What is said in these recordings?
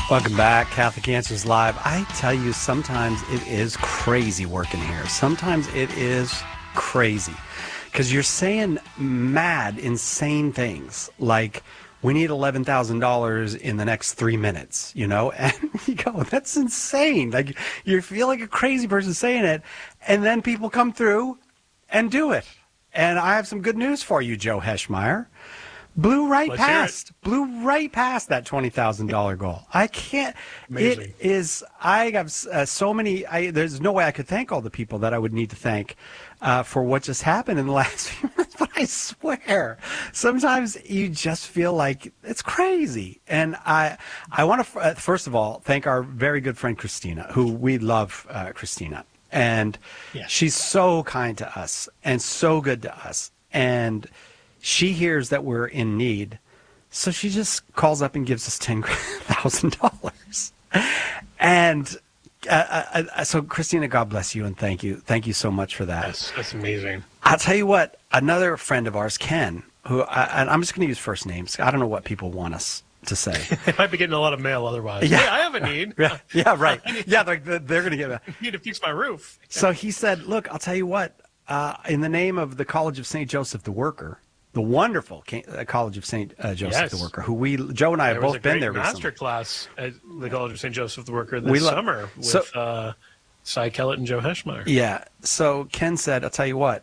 Welcome back, Catholic Answers Live. I tell you, sometimes it is crazy working here. Sometimes it is crazy because you're saying mad, insane things like, we need $11,000 in the next 3 minutes, you know? And you go, that's insane. Like, you feel like a crazy person saying it, and then people come through and do it. And I have some good news for you, Joe Heschmeyer. Blew right past that $20,000 goal. I can't. Amazing. It is. I have so many. There's no way I could thank all the people that I would need to thank for what just happened in the last few minutes. But I swear, sometimes you just feel like it's crazy. And I want to first of all thank our very good friend Christina, who we love, Christina, and she's so kind to us and so good to us, and she hears that we're in need, so she just calls up and gives us $10,000. And so, Christina, God bless you and thank you. Thank you so much for that. That's amazing. I'll tell you what, another friend of ours, Ken, who and I'm just going to use first names. I don't know what people want us to say. They might be getting a lot of mail otherwise. Yeah. Hey, I have a need. Yeah, right. Yeah, they're going to get I need to fix my roof. So he said, look, I'll tell you what, in the name of the College of St. Joseph the Worker, the wonderful College of St. Joseph the Worker, who Joe and I have both been there recently. Master class at the College of St. Joseph the Worker this summer with Cy Kellett and Joe Heschmeyer. Yeah. So Ken said, I'll tell you what,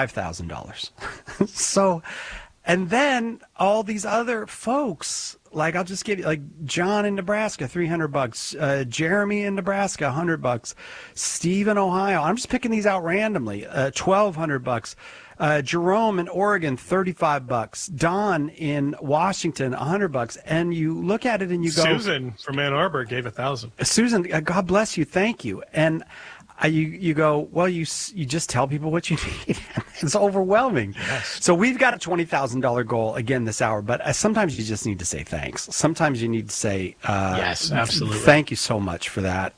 $5,000. So, and then all these other folks, like I'll just give you, like John in Nebraska, $300. Jeremy in Nebraska, $100. Steve in Ohio. I'm just picking these out randomly. $1,200. Jerome in Oregon, $35. Don in Washington, $100. And you look at it and you go, Susan from Ann Arbor gave $1,000. Susan, God bless you, thank you. And you go, well, you just tell people what you need. It's overwhelming. Yes. So we've got a $20,000 goal again this hour, but sometimes you just need to say thanks. Sometimes you need to say, yes, absolutely. Thank you so much for that.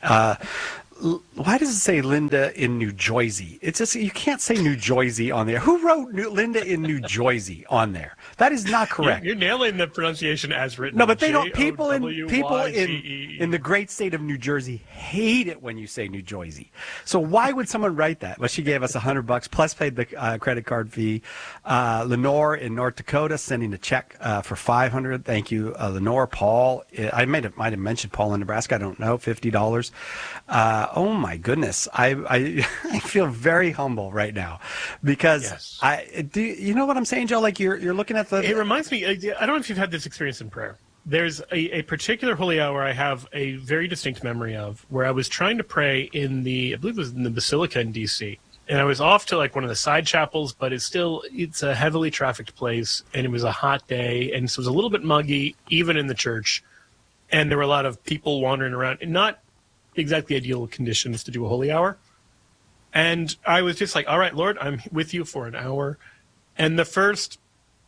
Why does it say Linda in New Jersey? It's just, you can't say New Jersey on there. Who wrote Linda in New Jersey on there? That is not correct. You're nailing the pronunciation as written. No, but they don't. People in the great state of New Jersey hate it when you say New Jersey. So why would someone write that? Well, she gave us $100 plus paid the credit card fee. Lenore in North Dakota sending a check for $500. Thank you, Lenore. Paul, I might have mentioned Paul in Nebraska. I don't know. $50. Oh my goodness, I feel very humble right now because you know what I'm saying, Joe? Like you're looking at the. It reminds me. I don't know if you've had this experience in prayer. There's a particular holy hour I have a very distinct memory of where I was trying to pray I believe it was in the Basilica in D.C. And I was off to like one of the side chapels, but it's a heavily trafficked place, and it was a hot day, and so it was a little bit muggy even in the church, and there were a lot of people wandering around, and not exactly ideal conditions to do a holy hour. And I was just like, all right, Lord, I'm with you for an hour. And the first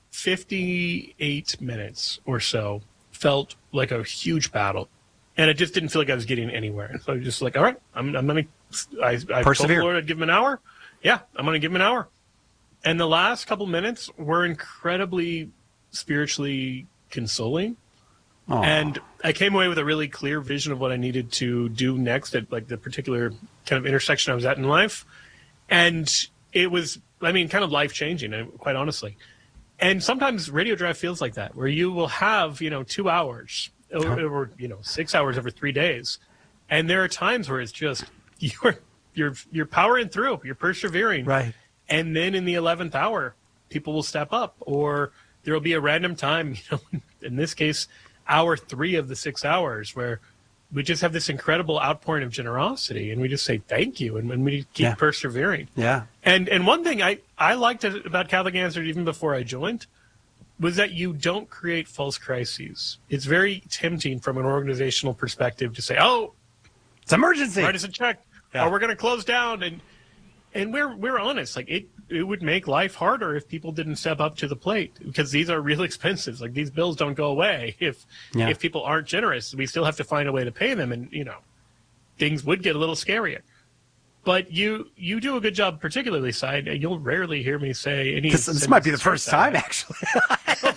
58 minutes or so felt like a huge battle. And it just didn't feel like I was getting anywhere. And so I was just like, all right, I told the Lord I'd give him an hour. Yeah, I'm going to give him an hour. And the last couple minutes were incredibly spiritually consoling. Aww. And I came away with a really clear vision of what I needed to do next at like the particular kind of intersection I was at in life. And it was, kind of life-changing, quite honestly. And sometimes Radio Drive feels like that, where you will have, 2 hours or 6 hours over 3 days. And there are times where it's just, you're powering through, you're persevering. Right. And then in the 11th hour, people will step up, or there will be a random time, in this case, hour 3 of the 6 hours, where we just have this incredible outpouring of generosity, and we just say thank you, and we keep persevering. Yeah. And one thing I liked about Catholic Answers even before I joined was that you don't create false crises. It's very tempting from an organizational perspective to say, oh, it's emergency, write us a check, or we're going to close down. And we're honest. Like it would make life harder if people didn't step up to the plate, because these are real expenses. Like these bills don't go away if people aren't generous. We still have to find a way to pay them, and things would get a little scarier. But you do a good job, particularly, Cy. You'll rarely hear me say any. This might be the first time, actually.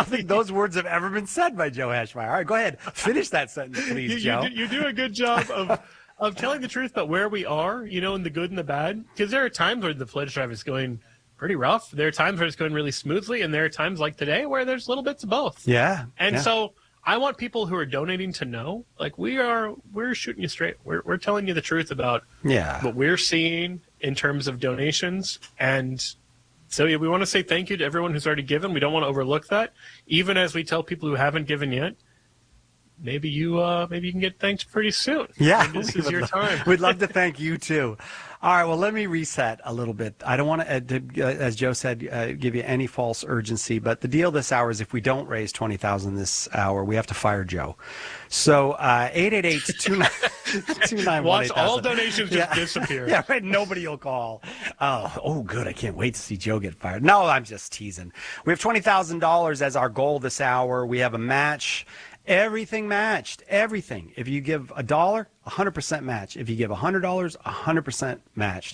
think those words have ever been said by Joe Hashmeyer. All right, go ahead. Finish that sentence, please, Joe. You do a good job of telling the truth about where we are, in the good and the bad. Because there are times where the pledge drive is going pretty rough. There are times where it's going really smoothly, and there are times like today where there's little bits of both. Yeah. And so I want people who are donating to know, like, we're shooting you straight. We're telling you the truth about what we're seeing in terms of donations. And so we want to say thank you to everyone who's already given. We don't want to overlook that. Even as we tell people who haven't given yet, maybe you can get thanked pretty soon. Yeah. Maybe this is your time. We'd love to thank you, too. All right, well, let me reset a little bit. I don't want to, as Joe said, give you any false urgency, but the deal this hour is if we don't raise $20,000 this hour, we have to fire Joe. So 888-291-8000. Watch all donations just disappear. Yeah, right, nobody will call. Oh, good, I can't wait to see Joe get fired. No, I'm just teasing. We have $20,000 as our goal this hour. We have a match. Everything matched. Everything. If you give $1, 100% match. If you give $100, 100% matched.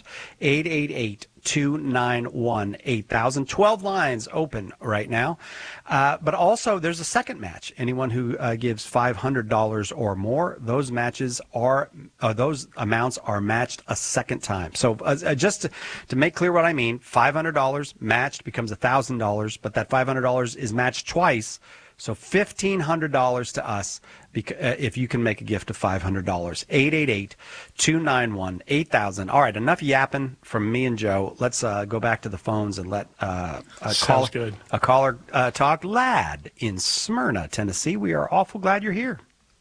888-291-8000. 12 lines open right now. But also, there's a second match. Anyone who gives $500 or more, those amounts are matched a second time. So just to make clear what I mean, $500 matched becomes $1,000, but that $500 is matched twice. So $1,500 to us if you can make a gift of $500. 888-291-8000. All right, enough yapping from me and Joe. Let's go back to the phones and let a caller talk. Lad in Smyrna, Tennessee. We are awful glad you're here.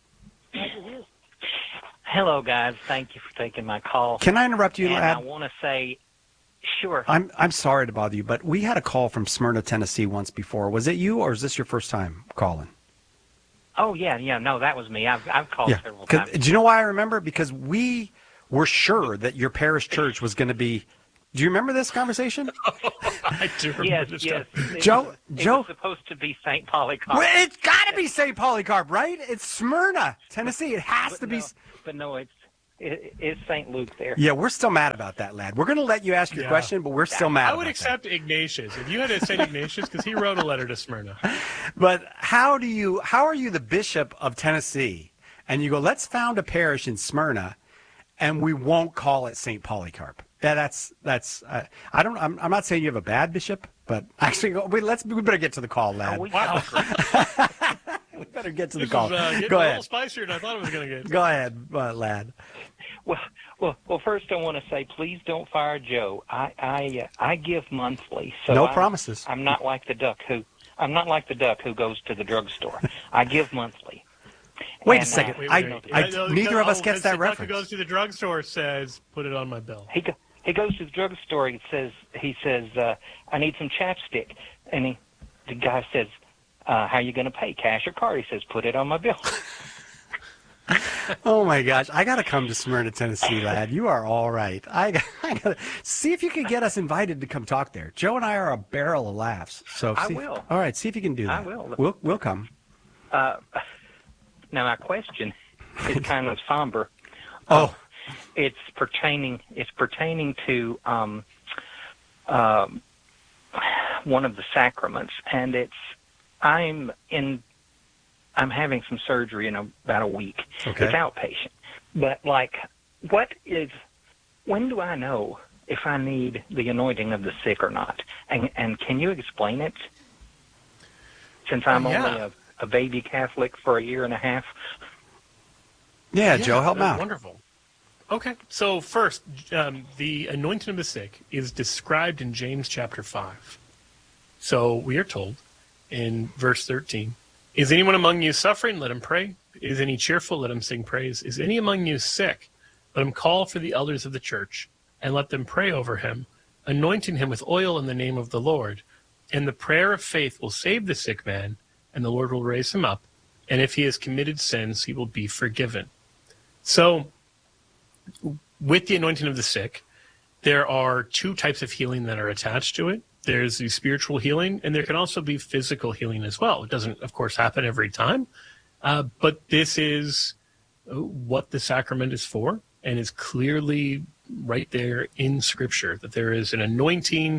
Hello, guys. Thank you for taking my call. Can I interrupt you, Lad? I want to say, sure. I'm sorry to bother you, but we had a call from Smyrna, Tennessee once before. Was it you, or is this your first time calling? Oh, yeah. No, that was me. I've called several times. Do you know why I remember? Because we were sure that your parish church was going to be. Do you remember this conversation? I do remember this. Yes. Joe, it was supposed to be St. Polycarp. Well, it's got to be St. Polycarp, right? It's Smyrna, Tennessee. It has to be. But no, it's St. Luke there. Yeah, we're still mad about that, Lad. We're going to let you ask your question, but we're still mad about that. I would accept Ignatius. If you had a St. Ignatius, because he wrote a letter to Smyrna. But how are you the bishop of Tennessee, and you go, let's found a parish in Smyrna, and we won't call it St. Polycarp? Yeah, I'm not saying you have a bad bishop, but actually, we better get to the call, Lad. Wow. We better get to the call. Go ahead. A little spicier than I thought it was going to get. Go ahead, Lad. Well, first I want to say, please don't fire Joe. I give monthly, so no promises. I'm not like the duck who goes to the drugstore. I give monthly. Wait a second. Neither of us gets that reference. The duck who goes to the drugstore says, "Put it on my bill." He goes to the drugstore. He says, "I need some chapstick," and the guy says, "How are you going to pay? Cash or card?" He says, "Put it on my bill." Oh my gosh! I got to come to Smyrna, Tennessee, Lad. You are all right. I got to see if you can get us invited to come talk there. Joe and I are a barrel of laughs. So I will. All right, see if you can do that. I will. We'll come. Now my question is kind of somber. It's pertaining to one of the sacraments, and I'm having some surgery in about a week. Okay. It's outpatient. But when do I know if I need the anointing of the sick or not? And can you explain it? Since I'm only a baby Catholic for a year and a half. Yeah, Joe, help out. Wonderful. Okay, so first, the anointing of the sick is described in James chapter 5. So we are told in verse 13, "Is anyone among you suffering? Let him pray. Is any cheerful? Let him sing praise. Is any among you sick? Let him call for the elders of the church, and let them pray over him, anointing him with oil in the name of the Lord. And the prayer of faith will save the sick man, and the Lord will raise him up. And if he has committed sins, he will be forgiven." So with the anointing of the sick, there are two types of healing that are attached to it. There's the spiritual healing, and there can also be physical healing as well. It doesn't, of course, happen every time, but this is what the sacrament is for, and is clearly right there in Scripture, that there is an anointing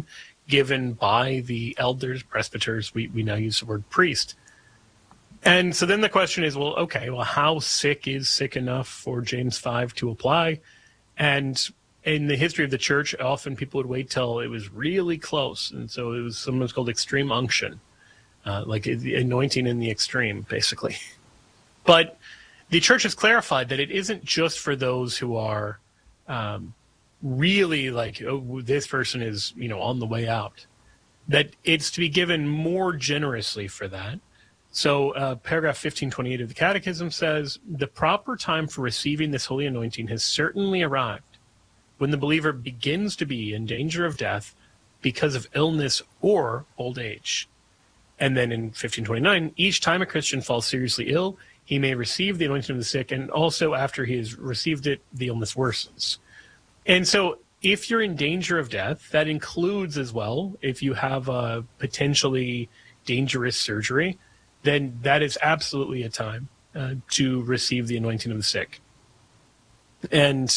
given by the elders, presbyters. We now use the word priest. And so then the question is, well, okay, well, how sick is sick enough for James 5 to apply? And in the history of the church, often people would wait till it was really close. And so it was sometimes called extreme unction, like the anointing in the extreme, basically. But the church has clarified that it isn't just for those who are really like, oh, this person is, on the way out, that it's to be given more generously for that. So paragraph 1528 of the Catechism says, the proper time for receiving this holy anointing has certainly arrived when the believer begins to be in danger of death because of illness or old age. And then in 1529, each time a Christian falls seriously ill, he may receive the anointing of the sick, and also after he has received it, the illness worsens. And so if you're in danger of death, that includes as well, if you have a potentially dangerous surgery, then that is absolutely a time to receive the anointing of the sick. And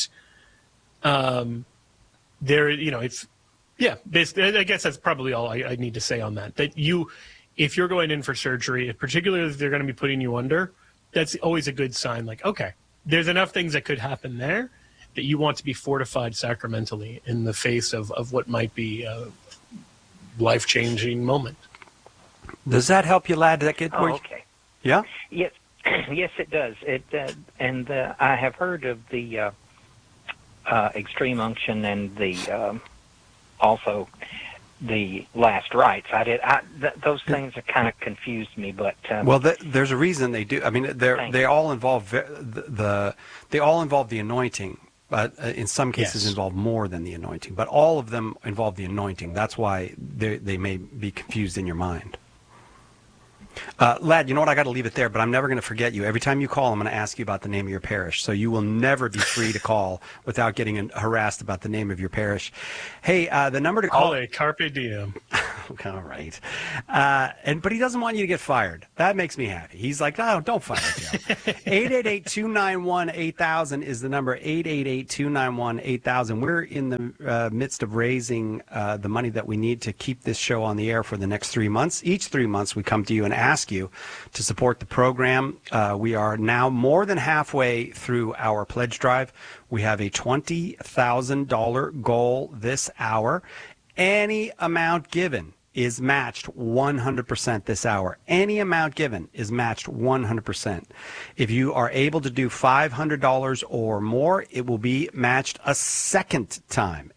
basically, I guess that's probably all I need to say on that. That if you're going in for surgery, particularly if they're going to be putting you under, that's always a good sign. Like, okay, there's enough things that could happen there that you want to be fortified sacramentally in the face of what might be a life-changing moment. Does that help you, lad? Okay. Yeah? Yes, yes, it does. And I have heard of the extreme unction and the also the last rites. Those things are kind of confused me, but there's a reason they do. I mean, they all involve they all involve the anointing, but in some cases involve more than the anointing. But all of them involve the anointing. That's why they may be confused in your mind. Lad, you know what? I got to leave it there, but I'm never going to forget you. Every time you call, I'm going to ask you about the name of your parish. So you will never be free to call without getting harassed about the name of your parish. Hey, the number to call. Carpe diem. All right. But he doesn't want you to get fired. That makes me happy. He's like, oh, don't fire Joe. 888-291-8000 is the number. 888-291-8000. We're in the midst of raising the money that we need to keep this show on the air for the next 3 months. Each 3 months, we come to you and ask you to support the program. We are now more than halfway through our pledge drive. We have a $20,000 goal this hour. Any amount given is matched 100% this hour. Any amount given is matched 100%. If you are able to do $500 or more, it will be matched a second time.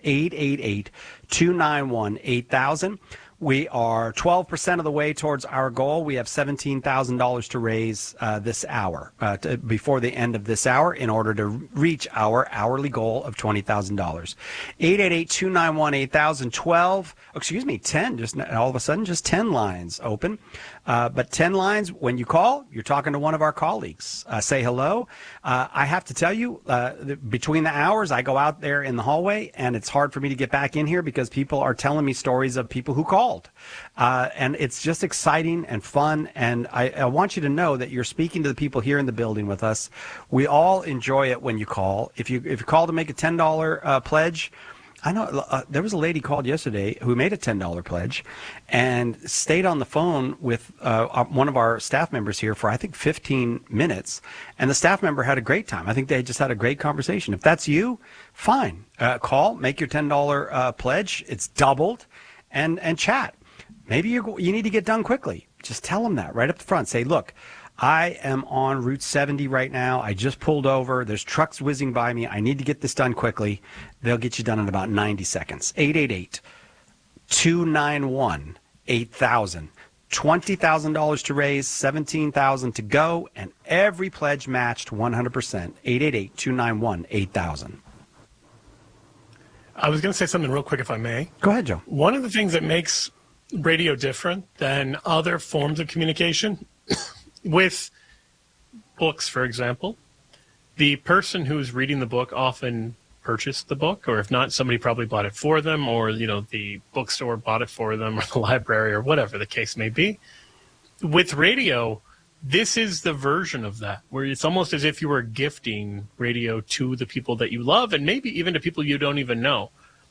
888-291-8000. We are 12% of the way towards our goal. We have $17,000 to raise this hour, before the end of this hour, in order to reach our hourly goal of $20,000. 888-291-8000. 10, just all of a sudden, just 10 lines open. But 10 lines, when you call, you're talking to one of our colleagues. Say hello. I have to tell you, between the hours, I go out there in the hallway, and it's hard for me to get back in here because people are telling me stories of people who called. And it's just exciting and fun. And I want you to know that you're speaking to the people here in the building with us. We all enjoy it when you call. If you call to make a $10 pledge, I know there was a lady called yesterday who made a $10 pledge and stayed on the phone with one of our staff members here for, I think, 15 minutes. And the staff member had a great time. I think they just had a great conversation. If that's you, fine. Call, make your $10 pledge. It's doubled. And chat. Maybe you need to get done quickly. Just tell them that right up the front. Say, look, I am on Route 70 right now. I just pulled over. There's trucks whizzing by me. I need to get this done quickly. They'll get you done in about 90 seconds. 888-291-8000. $20,000 to raise, $17,000 to go, and every pledge matched 100%. 888-291-8000. I was going to say something real quick, if I may. Go ahead, Joe. One of the things that makes radio different than other forms of communication, with books, for example, the person who's reading the book often purchased the book, or if not, somebody probably bought it for them, or the bookstore bought it for them, or the library, or whatever the case may be. With radio, this is the version of that, where it's almost as if you were gifting radio to the people that you love, and maybe even to people you don't even know.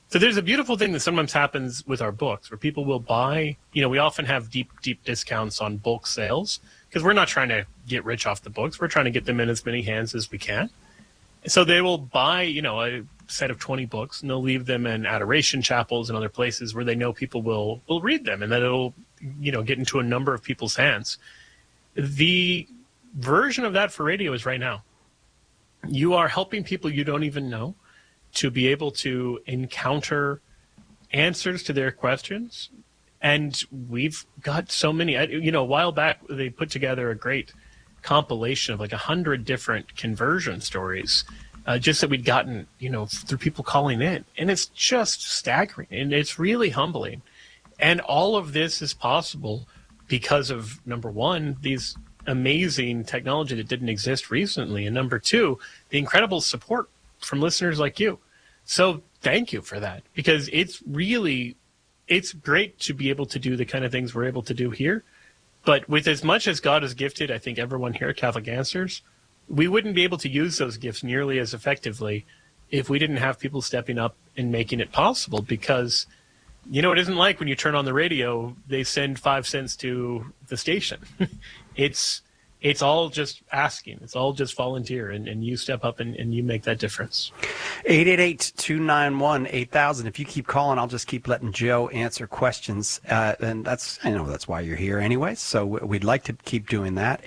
So there's a beautiful thing that sometimes happens with our books where people will buy, we often have deep discounts on bulk sales because we're not trying to get rich off the books. We're trying to get them in as many hands as we can. So they will buy, a set of 20 books, and they'll leave them in adoration chapels and other places where they know people will read them, and that it'll, get into a number of people's hands. The version of that for radio is right now. You are helping people you don't even know to be able to encounter answers to their questions. And we've got so many, a while back, they put together a great compilation of like 100 different conversion stories, just that we'd gotten, through people calling in. And it's just staggering. And it's really humbling. And all of this is possible because of, number one, these amazing technology that didn't exist recently. And number two, the incredible support from listeners like you. So thank you for that, because it's great to be able to do the kind of things we're able to do here. But with as much as God has gifted, I think, everyone here at Catholic Answers, we wouldn't be able to use those gifts nearly as effectively if we didn't have people stepping up and making it possible. Because, it isn't like when you turn on the radio, they send 5 cents to the station. It's all just asking. It's all just volunteer, and you step up and you make that difference. 888-291-8000. If you keep calling, I'll just keep letting Joe answer questions. And that's why you're here anyway. So we'd like to keep doing that.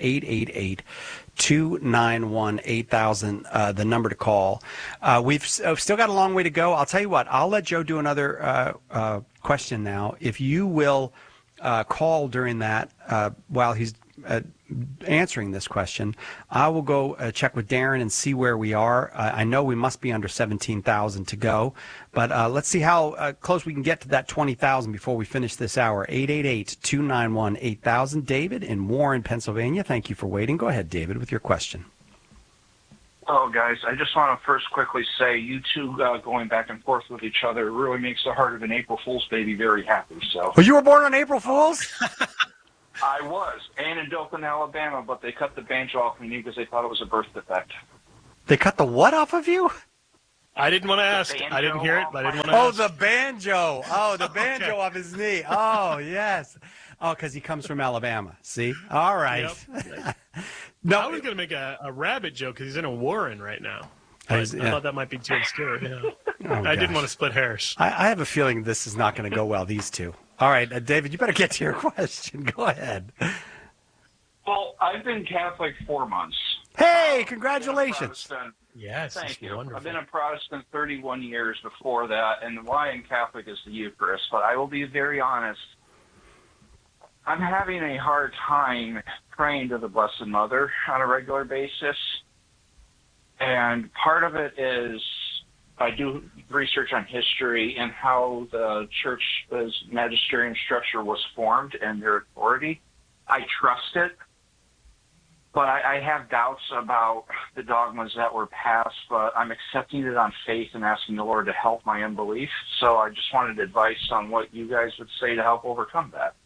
888-291-8000, the number to call. We've still got a long way to go. I'll tell you what, I'll let Joe do another question now. If you will call during that while he's answering this question, I will go check with Darren and see where we are. I know we must be under 17,000 to go, but let's see how close we can get to that 20,000 before we finish this hour. 888-291-8000. David in Warren, Pennsylvania. Thank you for waiting. Go ahead, David, with your question. Oh, guys, I just want to first quickly say you two going back and forth with each other really makes the heart of an April Fool's baby very happy. So. Well, you were born on April Fool's? I was, and in Dothan, Alabama, but they cut the banjo off me because they thought it was a birth defect. They cut the what off of you? I didn't want to ask. I didn't hear it, but I didn't want to ask. Oh, the banjo. Oh, the banjo off his knee. Oh, yes. Oh, because he comes from Alabama. See? All right. Yep. No, I was going to make a rabbit joke because he's in a Warren right now. I thought that might be too obscure. Yeah. I didn't want to split hairs. I have a feeling this is not going to go well, these two. All right, David, you better get to your question. Go ahead. Well, I've been Catholic 4 months. Hey, congratulations. Yes, thank you. Wonderful. I've been a Protestant 31 years before that, and why I'm Catholic is the Eucharist. But I will be very honest. I'm having a hard time praying to the Blessed Mother on a regular basis. And part of it is I do research on history and how the church's magisterium structure was formed and their authority. I trust it, but I have doubts about the dogmas that were passed, but I'm accepting it on faith and asking the Lord to help my unbelief. So I just wanted advice on what you guys would say to help overcome that.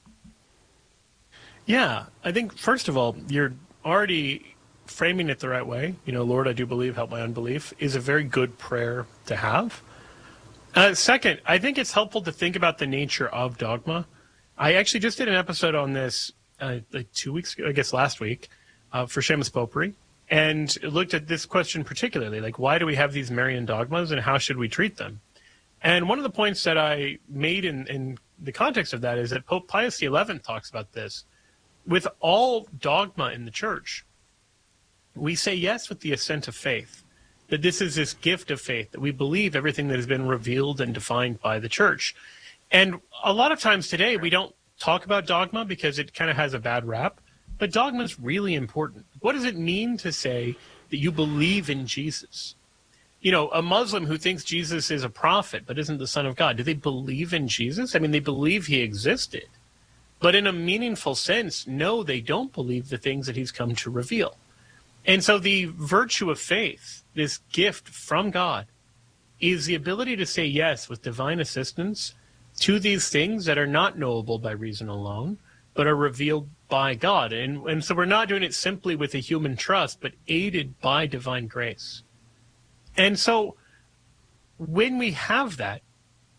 Yeah, I think, first of all, you're already framing it the right way. Lord, I do believe, help my unbelief, is a very good prayer to have. Second, I think it's helpful to think about the nature of dogma. I actually just did an episode on this like 2 weeks ago, I guess last week, for Seamus Popery, and looked at this question particularly, like why do we have these Marian dogmas and how should we treat them? And one of the points that I made in the context of that is that Pope Pius XI talks about this. With all dogma in the church, we say yes with the assent of faith, that this is this gift of faith, that we believe everything that has been revealed and defined by the church. And a lot of times today, we don't talk about dogma because it kind of has a bad rap, but dogma is really important. What does it mean to say that you believe in Jesus? A Muslim who thinks Jesus is a prophet but isn't the Son of God, do they believe in Jesus? I mean, they believe he existed. But in a meaningful sense, no, they don't believe the things that he's come to reveal. And so the virtue of faith, this gift from God, is the ability to say yes with divine assistance to these things that are not knowable by reason alone, but are revealed by God. And so we're not doing it simply with a human trust, but aided by divine grace. And so when we have that,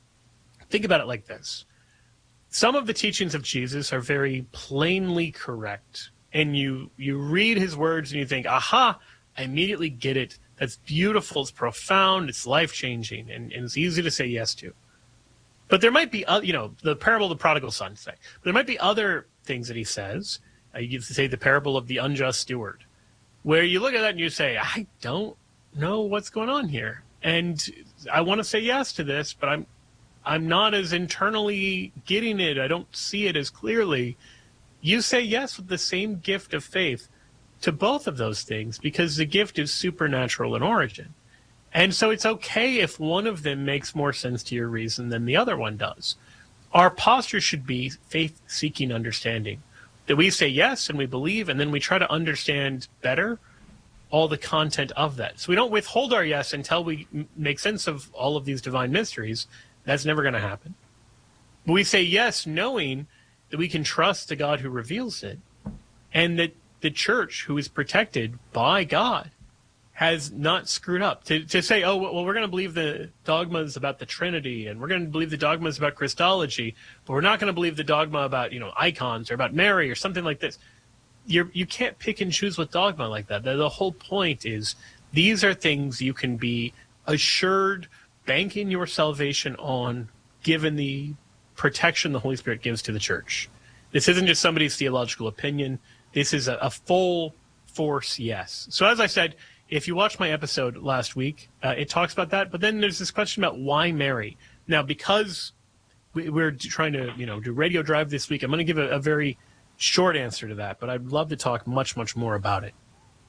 Think about it like this. Some of the teachings of Jesus are very plainly correct. And you read his words and you think, aha, I immediately get it. That's beautiful. It's profound. It's life-changing. And it's easy to say yes to. But there might be, the parable of the prodigal son, say. But there might be other things that he says. You could say the parable of the unjust steward, where you look at that and you say, I don't know what's going on here. And I want to say yes to this, but I'm not as internally getting it. I don't see it as clearly. You say yes with the same gift of faith to both of those things because the gift is supernatural in origin. And so it's okay if one of them makes more sense to your reason than the other one does. Our posture should be faith-seeking understanding, that we say yes and we believe, and then we try to understand better all the content of that. So we don't withhold our yes until we make sense of all of these divine mysteries. That's never going to happen. But we say yes knowing that we can trust the God who reveals it, and that the church, who is protected by God, has not screwed up. To say, oh, well, we're going to believe the dogmas about the Trinity, and we're going to believe the dogmas about Christology, but we're not going to believe the dogma about, icons or about Mary or something like this. You can't pick and choose with dogma like that. The whole point is these are things you can be assured, banking your salvation on, given the protection the Holy Spirit gives to the church. This isn't just somebody's theological opinion. This is a full force yes. So as I said, if you watched my episode last week, it talks about that. But then there's this question about why Mary. Now, because we're trying to, do Radio Drive this week, I'm going to give a very short answer to that. But I'd love to talk much, much more about it.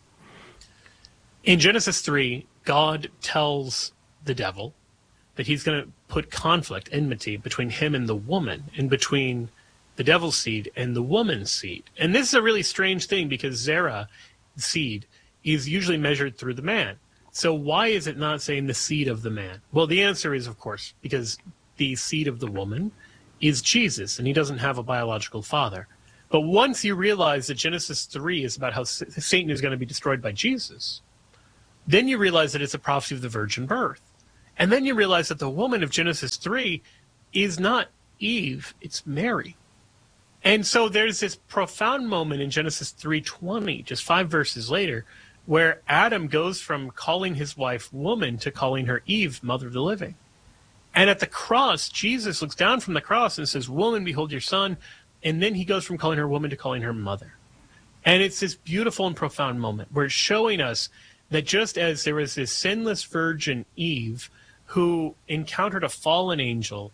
In Genesis 3, God tells the devil that he's going to put conflict, enmity, between him and the woman, and between the devil's seed and the woman's seed. And this is a really strange thing because Zerah, seed, is usually measured through the man. So why is it not saying the seed of the man? Well, the answer is, of course, because the seed of the woman is Jesus, and he doesn't have a biological father. But once you realize that Genesis 3 is about how Satan is going to be destroyed by Jesus, then you realize that it's a prophecy of the virgin birth. And then you realize that the woman of Genesis 3 is not Eve, it's Mary. And so there's this profound moment in Genesis 3:20, just 5 verses later, where Adam goes from calling his wife woman to calling her Eve, mother of the living. And at the cross, Jesus looks down from the cross and says, woman, behold your son. And then he goes from calling her woman to calling her mother. And it's this beautiful and profound moment where it's showing us that just as there was this sinless virgin Eve who encountered a fallen angel,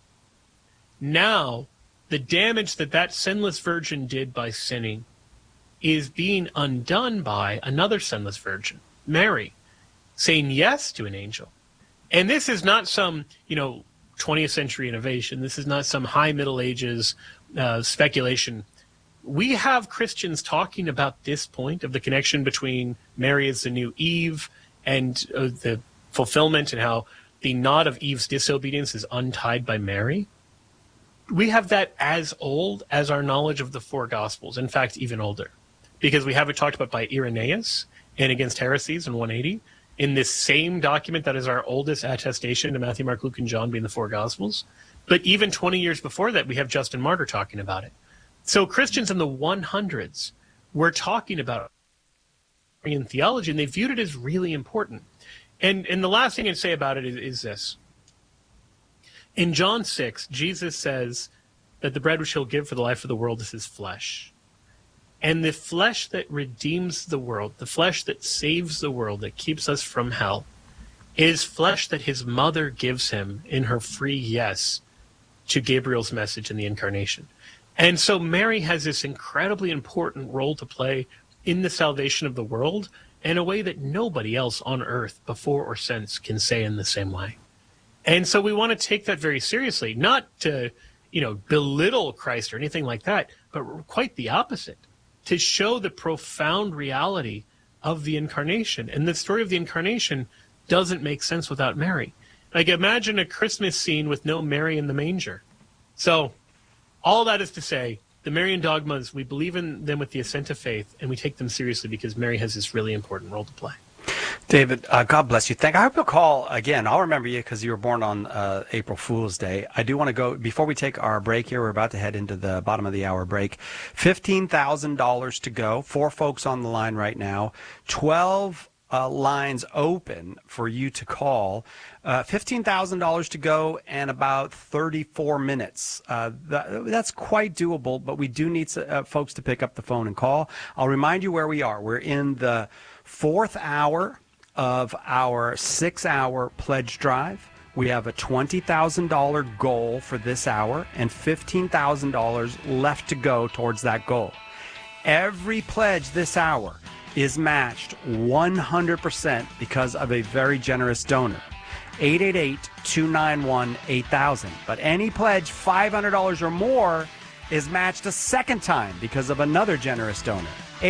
now the damage that sinless virgin did by sinning is being undone by another sinless virgin, Mary, saying yes to an angel. And this is not some, 20th century innovation. This is not some high Middle Ages speculation. We have Christians talking about this point of the connection between Mary as the new Eve and the fulfillment, and how the knot of Eve's disobedience is untied by Mary. We have that as old as our knowledge of the four Gospels. In fact, even older. Because we have it talked about by Irenaeus in Against Heresies in 180, in this same document that is our oldest attestation to Matthew, Mark, Luke, and John being the four Gospels. But even 20 years before that, we have Justin Martyr talking about it. So Christians in the 100s were talking about in theology, and they viewed it as really important. And the last thing I'd say about it is this. In John 6, Jesus says that the bread which he'll give for the life of the world is his flesh. And the flesh that redeems the world, the flesh that saves the world, that keeps us from hell, is flesh that his mother gives him in her free yes to Gabriel's message in the incarnation. And so Mary has this incredibly important role to play in the salvation of the world in a way that nobody else on earth before or since can say in the same way. And so we want to take that very seriously, not to, belittle Christ or anything like that, but quite the opposite, to show the profound reality of the incarnation. And the story of the incarnation doesn't make sense without Mary. Like, imagine a Christmas scene with no Mary in the manger. So all that is to say, the Marian dogmas, we believe in them with the assent of faith, and we take them seriously because Mary has this really important role to play. David, God bless you. I hope you'll call again. I'll remember you because you were born on April Fool's Day. I do want to go, before we take our break here, we're about to head into the bottom of the hour break. $15,000 to go. 4 folks on the line right now. 12 lines open for you to call. $15,000 to go and about 34 minutes. That's quite doable, but we do need folks to pick up the phone and call. I'll remind you where we are. We're in the 4th hour of our 6-hour pledge drive. We have a $20,000 goal for this hour and $15,000 left to go towards that goal. Every pledge this hour is matched 100% because of a very generous donor. 888-291-8000. But any pledge $500 or more is matched a second time because of another generous donor.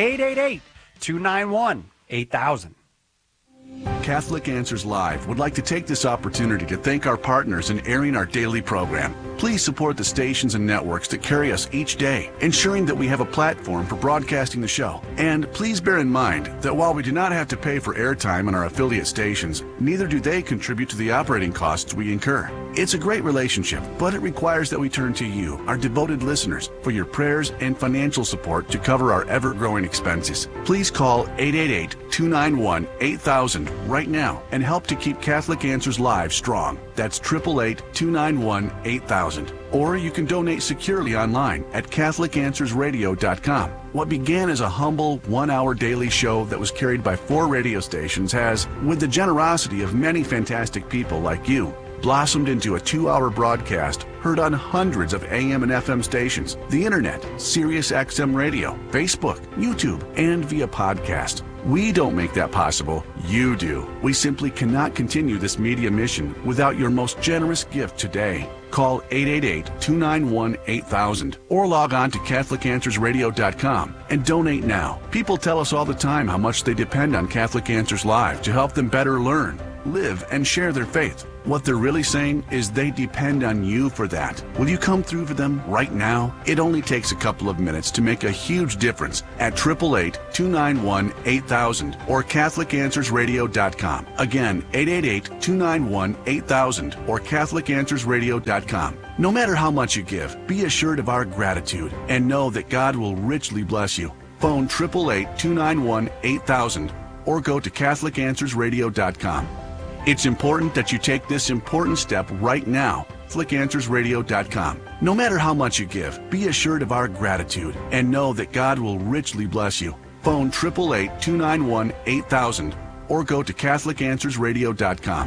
888-291-8000. Catholic Answers Live would like to take this opportunity to thank our partners in airing our daily program. Please support the stations and networks that carry us each day, ensuring that we have a platform for broadcasting the show. And please bear in mind that while we do not have to pay for airtime on our affiliate stations, neither do they contribute to the operating costs we incur. It's a great relationship, but it requires that we turn to you, our devoted listeners, for your prayers and financial support to cover our ever-growing expenses. Please call 888-291-8000 right now and help to keep Catholic Answers Live strong. That's 888-291-8000. Or you can donate securely online at CatholicAnswersRadio.com. What began as a humble 1-hour daily show that was carried by 4 radio stations has, with the generosity of many fantastic people like you, blossomed into a 2-hour broadcast heard on hundreds of AM and FM stations, the internet, Sirius XM radio, Facebook, YouTube, and via podcast. We don't make that possible. You do. We simply cannot continue this media mission without your most generous gift today. Call 888-291-8000 or log on to CatholicAnswersRadio.com and donate now. People tell us all the time how much they depend on Catholic Answers Live to help them better learn, live, and share their faith. What they're really saying is they depend on you for that. Will you come through for them right now? It only takes a couple of minutes to make a huge difference at 888-291-8000 or CatholicAnswersRadio.com. Again, 888-291-8000 or CatholicAnswersRadio.com. No matter how much you give, be assured of our gratitude and know that God will richly bless you. Phone 888-291-8000 or go to CatholicAnswersRadio.com. It's important that you take this important step right now. CatholicAnswersRadio.com. No matter how much you give, be assured of our gratitude and know that God will richly bless you. Phone 888-291-8000 or go to CatholicAnswersRadio.com.